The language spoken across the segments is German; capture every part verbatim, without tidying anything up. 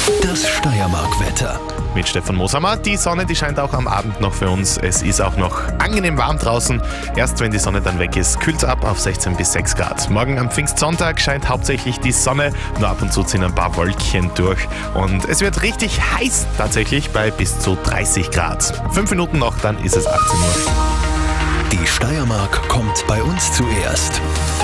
Das Steiermark-Wetter. Mit Stefan Mosamer. Die Sonne, die scheint auch am Abend noch für uns. Es ist auch noch angenehm warm draußen. Erst wenn die Sonne dann weg ist, kühlt es ab auf sechzehn bis sechs Grad. Morgen am Pfingstsonntag scheint hauptsächlich die Sonne. Nur ab und zu ziehen ein paar Wölkchen durch. Und es wird richtig heiß tatsächlich bei bis zu dreißig Grad. Fünf Minuten noch, dann ist es achtzehn Uhr. Die Steiermark kommt bei uns zuerst.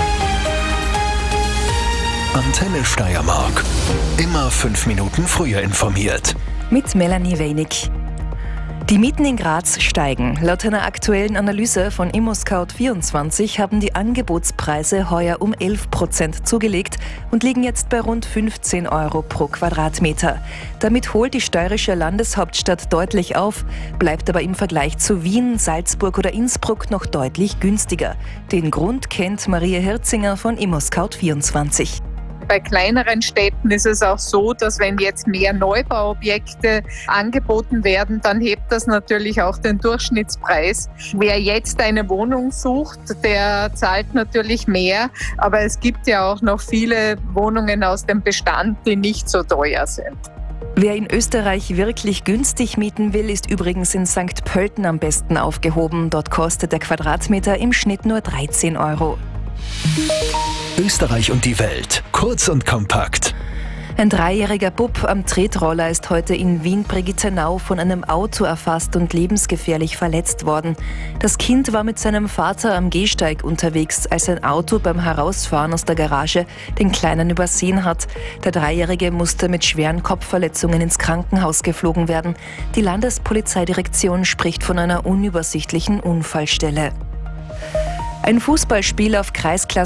Antenne Steiermark. Immer fünf Minuten früher informiert. Mit Melanie Weinig. Die Mieten in Graz steigen. Laut einer aktuellen Analyse von ImmoScout vierundzwanzig haben die Angebotspreise heuer um elf Prozent zugelegt und liegen jetzt bei rund fünfzehn Euro pro Quadratmeter. Damit holt die steirische Landeshauptstadt deutlich auf, bleibt aber im Vergleich zu Wien, Salzburg oder Innsbruck noch deutlich günstiger. Den Grund kennt Maria Hirzinger von ImmoScout vierundzwanzig. Bei kleineren Städten ist es auch so, dass wenn jetzt mehr Neubauobjekte angeboten werden, dann hebt das natürlich auch den Durchschnittspreis. Wer jetzt eine Wohnung sucht, der zahlt natürlich mehr, aber es gibt ja auch noch viele Wohnungen aus dem Bestand, die nicht so teuer sind. Wer in Österreich wirklich günstig mieten will, ist übrigens in Sankt Pölten am besten aufgehoben. Dort kostet der Quadratmeter im Schnitt nur dreizehn Euro. Österreich und die Welt. Kurz und kompakt. Ein dreijähriger Bub am Tretroller ist heute in Wien-Brigittenau von einem Auto erfasst und lebensgefährlich verletzt worden. Das Kind war mit seinem Vater am Gehsteig unterwegs, als ein Auto beim Herausfahren aus der Garage den Kleinen übersehen hat. Der Dreijährige musste mit schweren Kopfverletzungen ins Krankenhaus geflogen werden. Die Landespolizeidirektion spricht von einer unübersichtlichen Unfallstelle. Ein Fußballspiel auf Kreisklasse